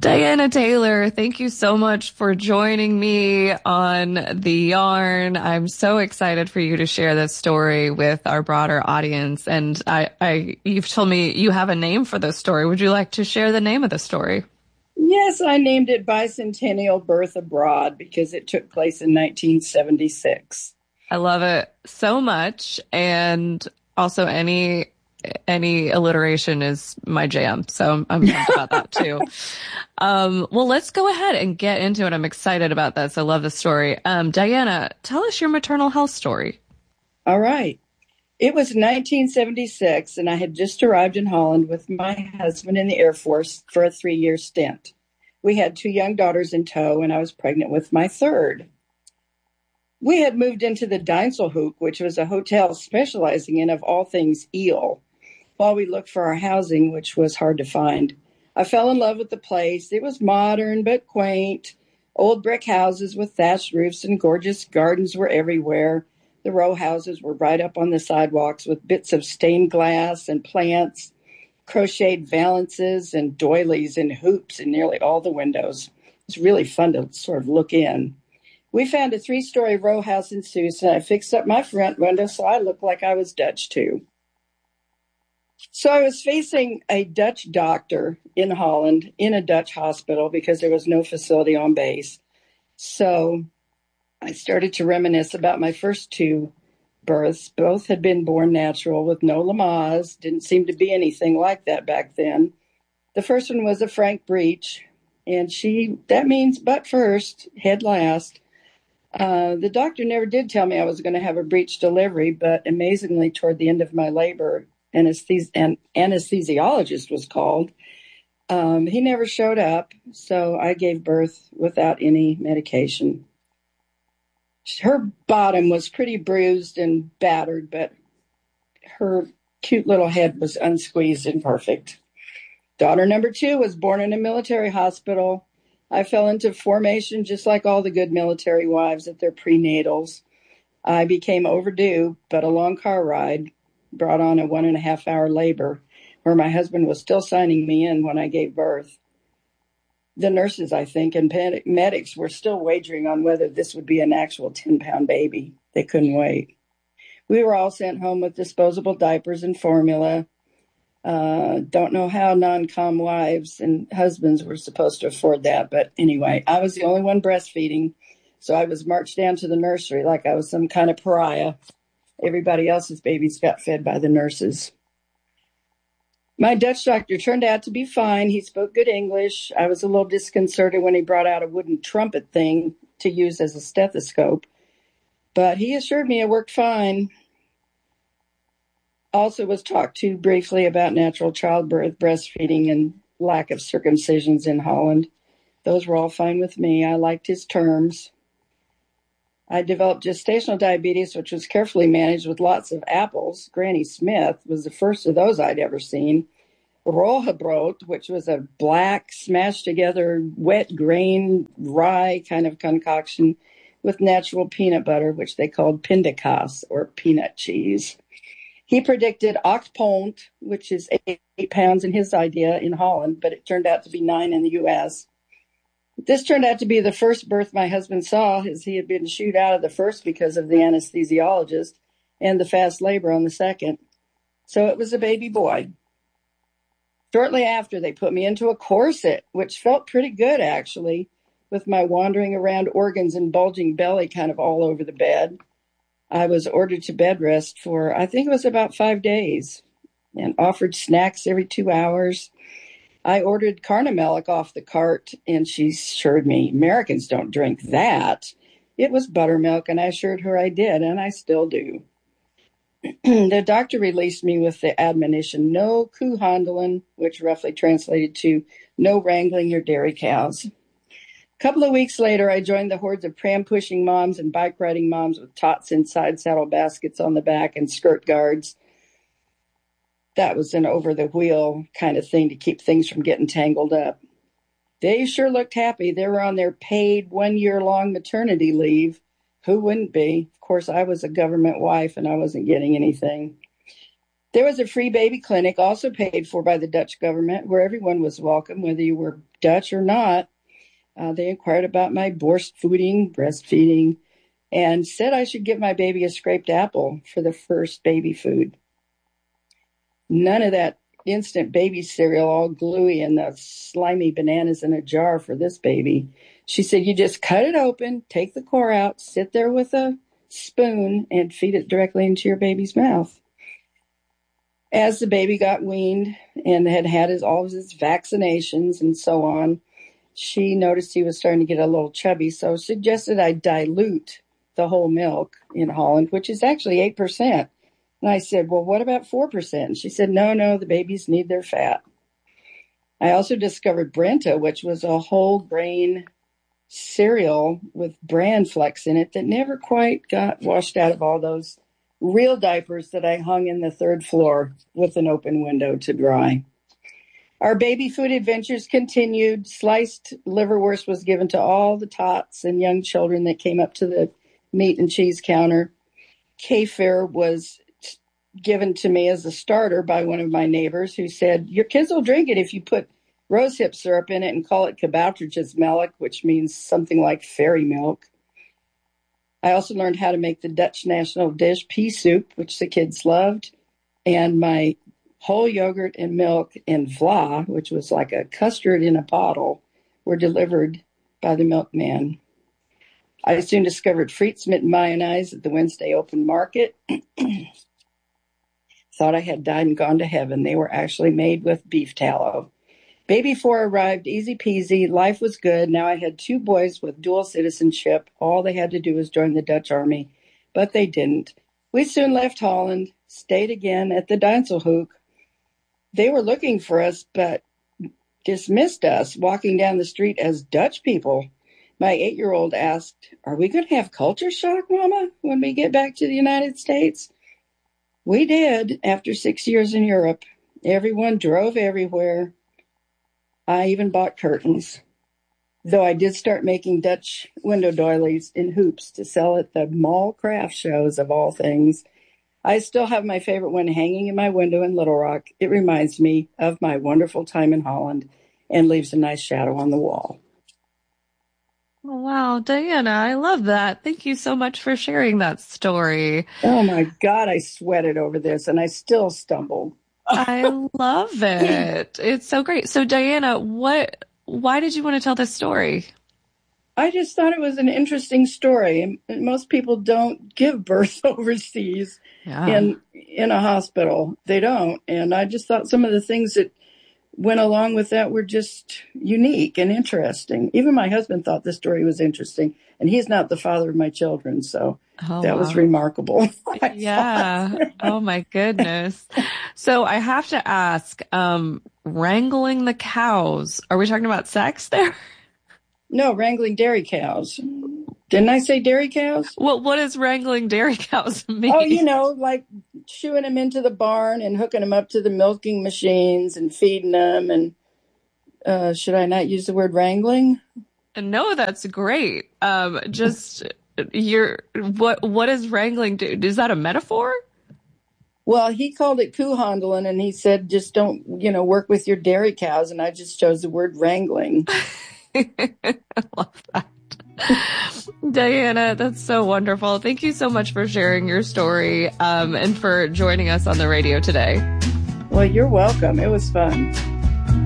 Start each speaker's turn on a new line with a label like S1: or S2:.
S1: Diana Taylor, thank you so much for joining me on The Yarn. I'm so excited for you to share this story with our broader audience. And you've told me you have a name for this story. Would you like to share the name of the story?
S2: Yes, I named it Bicentennial Birth Abroad because it took place in 1976.
S1: I love it so much. And also any alliteration is my jam. So I'm pumped about that too. Well, let's go ahead and get into it. I'm excited about this. I love the story. Diana, tell us your maternal health story.
S2: All right. It was 1976, and I had just arrived in Holland with my husband in the Air Force for a 3-year stint. We had 2 young daughters in tow, and I was pregnant with my third. We had moved into the Deinzelhoek, which was a hotel specializing in, of all things, eel, while we looked for our housing, which was hard to find. I fell in love with the place. It was modern but quaint. Old brick houses with thatched roofs and gorgeous gardens were everywhere. The row houses were right up on the sidewalks with bits of stained glass and plants, crocheted valances and doilies and hoops in nearly all the windows. It was really fun to sort of look in. We found a 3-story row house in Sousa, and I fixed up my front window so I looked like I was Dutch too. So I was facing a Dutch doctor in Holland in a Dutch hospital because there was no facility on base. So I started to reminisce about my first 2 births. Both had been born natural with no Lamaze. Didn't seem to be anything like that back then. The first one was a frank breech, and that means butt first, head last. The doctor never did tell me I was going to have a breech delivery, but amazingly, toward the end of my labor, an anesthesiologist was called. He never showed up, so I gave birth without any medication. Her bottom was pretty bruised and battered, but her cute little head was unsqueezed and perfect. Daughter number 2 was born in a military hospital. I fell into formation just like all the good military wives at their prenatals. I became overdue, but a long car ride brought on a 1.5-hour labor where my husband was still signing me in when I gave birth. The nurses, I think, and medics were still wagering on whether this would be an actual 10-pound baby. They couldn't wait. We were all sent home with disposable diapers and formula. Don't know how non-com wives and husbands were supposed to afford that. But anyway, I was the only one breastfeeding. So I was marched down to the nursery like I was some kind of pariah. Everybody else's babies got fed by the nurses. My Dutch doctor turned out to be fine. He spoke good English. I was a little disconcerted when he brought out a wooden trumpet thing to use as a stethoscope, but he assured me it worked fine. Also was talked to briefly about natural childbirth, breastfeeding, and lack of circumcisions in Holland. Those were all fine with me. I liked his terms. I developed gestational diabetes, which was carefully managed with lots of apples. Granny Smith was the first of those I'd ever seen. Roggebrood, which was a black, smashed together, wet grain, rye kind of concoction with natural peanut butter, which they called pindakaas, or peanut cheese. He predicted 8 pond, which is 8 pounds in his idea in Holland, but it turned out to be 9 in the U.S. This turned out to be the first birth my husband saw, as he had been shooed out of the first because of the anesthesiologist and the fast labor on the second. So it was a baby boy. Shortly after, they put me into a corset, which felt pretty good, actually, with my wandering around organs and bulging belly kind of all over the bed. I was ordered to bed rest for, I think it was about 5 days, and offered snacks every 2 hours. I ordered Carnamelic off the cart, and she assured me, Americans don't drink that. It was buttermilk, and I assured her I did, and I still do. The doctor released me with the admonition, no koehandelen, which roughly translated to no wrangling your dairy cows. A couple of weeks later, I joined the hordes of pram-pushing moms and bike-riding moms with tots inside saddle baskets on the back and skirt guards. That was an over-the-wheel kind of thing to keep things from getting tangled up. They sure looked happy. They were on their paid 1-year-long maternity leave. Who wouldn't be? Of course, I was a government wife and I wasn't getting anything. There was a free baby clinic, also paid for by the Dutch government, where everyone was welcome, whether you were Dutch or not. They inquired about my breastfeeding, and said I should give my baby a scraped apple for the first baby food. None of that instant baby cereal, all gluey, and the slimy bananas in a jar for this baby. She said, you just cut it open, take the core out, sit there with a spoon, and feed it directly into your baby's mouth. As the baby got weaned and had all of his vaccinations and so on, she noticed he was starting to get a little chubby, so suggested I dilute the whole milk in Holland, which is actually 8%. And I said, well, what about 4%? She said, no, the babies need their fat. I also discovered Brenta, which was a whole grain cereal with bran flecks in it that never quite got washed out of all those real diapers that I hung in the third floor with an open window to dry. Our baby food adventures continued. Sliced liverwurst was given to all the tots and young children that came up to the meat and cheese counter. Kefir was given to me as a starter by one of my neighbors, who said, your kids will drink it if you put rosehip syrup in it and call it kaboutertjes melk, which means something like fairy milk. I also learned how to make the Dutch national dish, pea soup, which the kids loved, and my whole yogurt and milk and vla, which was like a custard in a bottle, were delivered by the milkman. I soon discovered Frites mit mayonnaise at the Wednesday open market. Thought I had died and gone to heaven. They were actually made with beef tallow. Baby 4 arrived, easy peasy. Life was good. Now I had 2 boys with dual citizenship. All they had to do was join the Dutch army, but they didn't. We soon left Holland, stayed again at the Dinselhoek. They were looking for us, but dismissed us walking down the street as Dutch people. My 8-year-old asked, are we going to have culture shock, Mama, when we get back to the United States? We did after 6 years in Europe. Everyone drove everywhere. I even bought curtains, though I did start making Dutch window doilies in hoops to sell at the mall craft shows of all things. I still have my favorite one hanging in my window in Little Rock. It reminds me of my wonderful time in Holland and leaves a nice shadow on the wall.
S1: Oh, wow, Diana, I love that. Thank you so much for sharing that story.
S2: Oh my God, I sweated over this and I still stumbled.
S1: I love it. It's so great. So Diana, why did you want to tell this story?
S2: I just thought it was an interesting story. Most people don't give birth overseas in a hospital. They don't. And I just thought some of the things that went along with that were just unique and interesting. Even my husband thought the story was interesting, and he's not the father of my children. So that was remarkable.
S1: Yeah. Oh my goodness. So I have to ask, wrangling the cows, are we talking about sex there?
S2: No, wrangling dairy cows. Didn't I say dairy cows?
S1: Well, what does wrangling dairy cows mean?
S2: Oh, like shooing them into the barn and hooking them up to the milking machines and feeding them. And should I not use the word wrangling?
S1: No, that's great. What does wrangling do? Is that a metaphor?
S2: Well, he called it kuhandelen, and he said, just don't, work with your dairy cows. And I just chose the word wrangling.
S1: I love that. Diana, that's so wonderful. Thank you so much for sharing your story and for joining us on the radio today.
S2: Well, you're welcome. It was fun.